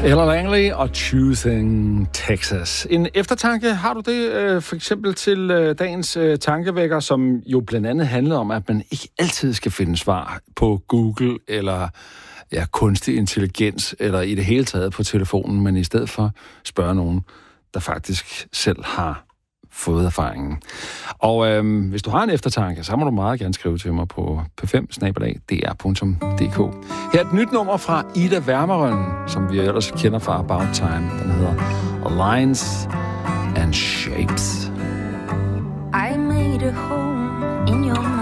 Ella Langley og Choosing Texas. En eftertanke, har du det for eksempel til dagens tankevækker, som jo blandt andet handler om, at man ikke altid skal finde svar på Google eller kunstig intelligens, eller i det hele taget på telefonen, men i stedet for spørge nogen, der faktisk selv har fået erfaringen. Og hvis du har en eftertanke, så må du meget gerne skrive til mig på p5@dr.dk. Her er et nyt nummer fra Ida Wermerøn, som vi ellers kender fra About Time. Den hedder Lines and Shapes. I made a home in your